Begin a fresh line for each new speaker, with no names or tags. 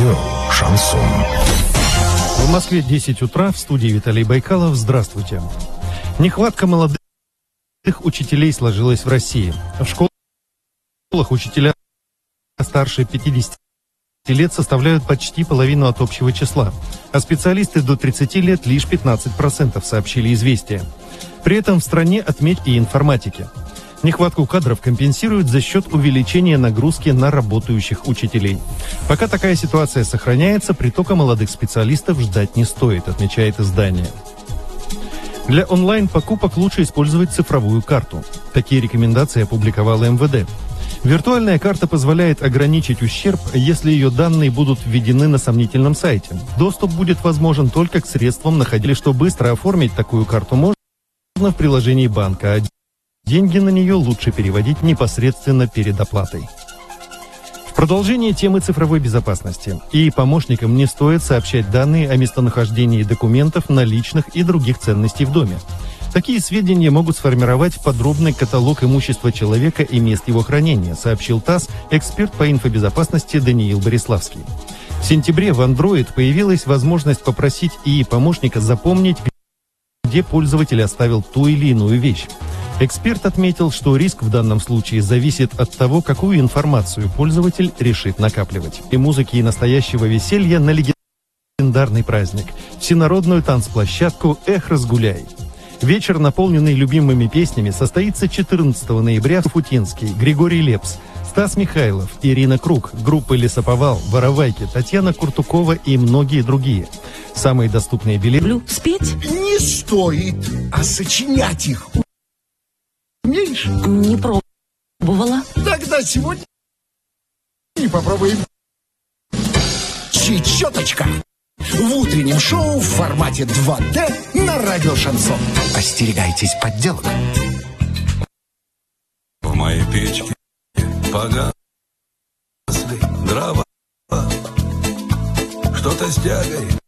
Радио «Шансон».
В Москве 10 утра, в студии Виталий Байкалов. Здравствуйте. Нехватка молодых учителей сложилась в России. В школах учителя старше 50 лет составляют почти половину от общего числа, а специалисты до 30 лет лишь 15%, сообщили «Известия». При этом в стране отметили и информатики. Нехватку кадров компенсируют за счет увеличения нагрузки на работающих учителей. Пока такая ситуация сохраняется, притока молодых специалистов ждать не стоит, отмечает издание. Для онлайн-покупок лучше использовать цифровую карту. Такие рекомендации опубликовала МВД. Виртуальная карта позволяет ограничить ущерб, если ее данные будут введены на сомнительном сайте. Доступ будет возможен только к средствам, что быстро оформить такую карту можно в приложении банка, а деньги на нее лучше переводить непосредственно перед оплатой. В продолжение темы цифровой безопасности. И помощникам не стоит сообщать данные о местонахождении документов, наличных и других ценностей в доме. Такие сведения могут сформировать подробный каталог имущества человека и мест его хранения, сообщил ТАСС эксперт по инфобезопасности Даниил Бориславский. В сентябре в Android появилась возможность попросить ИИ-помощника запомнить, где пользователь оставил ту или иную вещь. Эксперт отметил, что риск в данном случае зависит от того, какую информацию пользователь решит накапливать. И музыки и настоящего веселья на легендарный праздник – всенародную танцплощадку «Эх, разгуляй». Вечер, наполненный любимыми песнями, состоится 14 ноября в Футинский. Григорий Лепс, Стас Михайлов, Ирина Круг, группы «Лесоповал», «Воровайки», Татьяна Куртукова и многие другие. Самые доступные билеты...
Люблю спеть?
Не стоит, а сочинять их умеешь?
Не пробовала.
Тогда сегодня не попробуем. Чечеточка. В утреннем шоу в формате 2D на радио «Шансон». Остерегайтесь подделок.
В моей печке погасли дрова. Что-то с тягой